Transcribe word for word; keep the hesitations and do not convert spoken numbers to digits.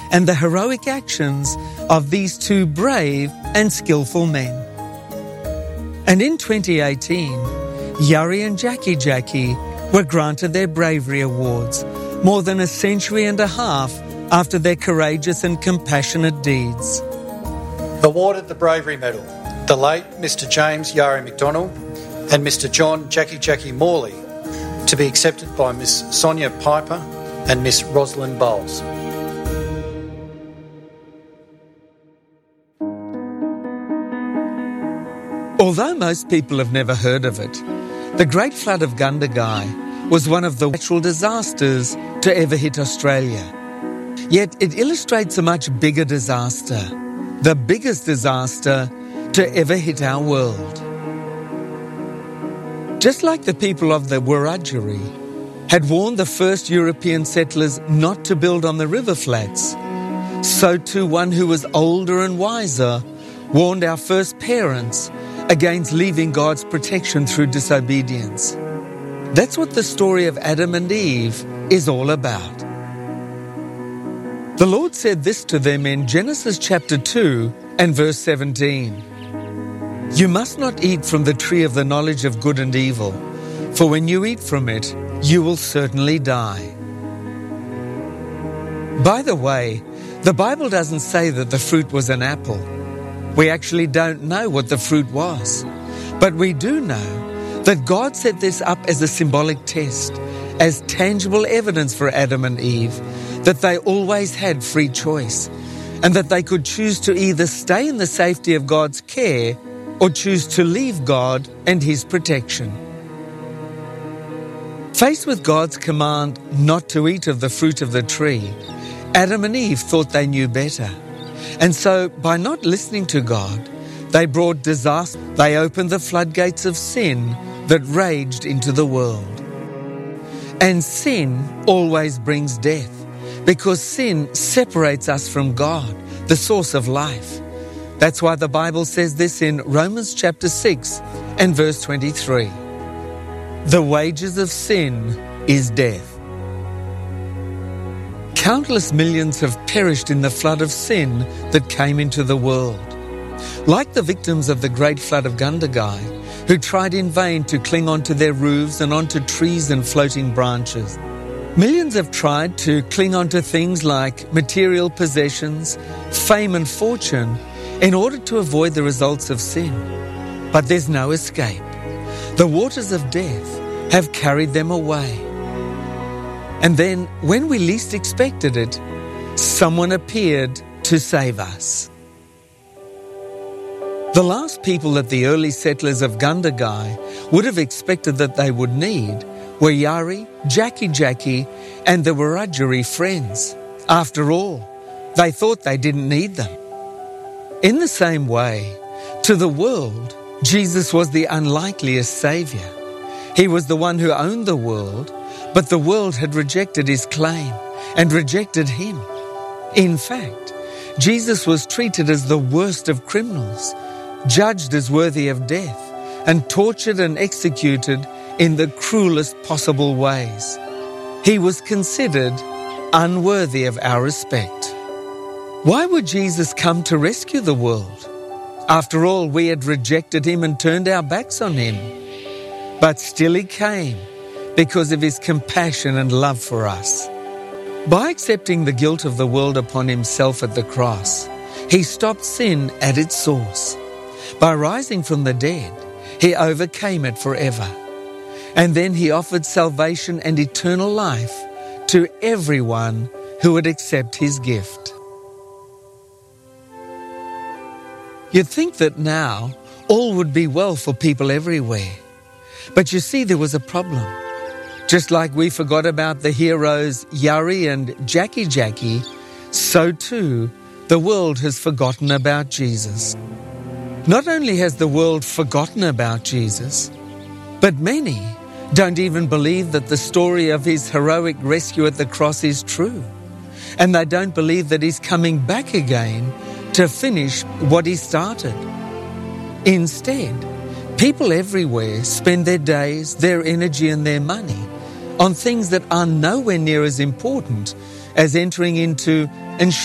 and the heroic actions of these two brave and skillful men. And in twenty eighteen, Yari and Jackie Jackie were granted their bravery awards more than a century and a half after their courageous and compassionate deeds. Awarded the Bravery Medal, the late Mister James Yari McDonnell and Mister John Jackie Jackie Morley, to be accepted by Miss Sonia Piper and Miss Rosalind Bowles. Although most people have never heard of it, the Great Flood of Gundagai was one of the natural disasters to ever hit Australia. Yet it illustrates a much bigger disaster, the biggest disaster to ever hit our world. Just like the people of the Wiradjuri had warned the first European settlers not to build on the river flats, so too one who was older and wiser warned our first parents against leaving God's protection through disobedience. That's what the story of Adam and Eve is all about. The Lord said this to them in Genesis chapter two and verse seventeen. You must not eat from the tree of the knowledge of good and evil, for when you eat from it, you will certainly die. By the way, the Bible doesn't say that the fruit was an apple. We actually don't know what the fruit was. But we do know that God set this up as a symbolic test, as tangible evidence for Adam and Eve that they always had free choice, and that they could choose to either stay in the safety of God's care or choose to leave God and His protection. Faced with God's command not to eat of the fruit of the tree, Adam and Eve thought they knew better. And so, by not listening to God, they brought disaster. They opened the floodgates of sin that raged into the world. And sin always brings death, because sin separates us from God, the source of life. That's why the Bible says this in Romans chapter six and verse twenty-three. The wages of sin is death. Countless millions have perished in the flood of sin that came into the world. Like the victims of the Great Flood of Gundagai, who tried in vain to cling onto their roofs and onto trees and floating branches. Millions have tried to cling onto things like material possessions, fame and fortune in order to avoid the results of sin. But there's no escape. The waters of death have carried them away. And then, when we least expected it, someone appeared to save us. The last people that the early settlers of Gundagai would have expected that they would need were Yari, Jackie Jackie, and the Wiradjuri friends. After all, they thought they didn't need them. In the same way, to the world, Jesus was the unlikeliest saviour. He was the one who owned the world, but the world had rejected his claim and rejected him. In fact, Jesus was treated as the worst of criminals, judged as worthy of death, and tortured and executed in the cruelest possible ways. He was considered unworthy of our respect. Why would Jesus come to rescue the world? After all, we had rejected him and turned our backs on him. But still he came, because of his compassion and love for us. By accepting the guilt of the world upon himself at the cross, he stopped sin at its source. By rising from the dead, he overcame it forever. And then he offered salvation and eternal life to everyone who would accept his gift. You'd think that now all would be well for people everywhere. But you see, there was a problem. Just like we forgot about the heroes Yari and Jackie Jackie, so too the world has forgotten about Jesus. Not only has the world forgotten about Jesus, but many don't even believe that the story of his heroic rescue at the cross is true. And they don't believe that he's coming back again to finish what he started. Instead, people everywhere spend their days, their energy and their money on things that are nowhere near as important as entering into and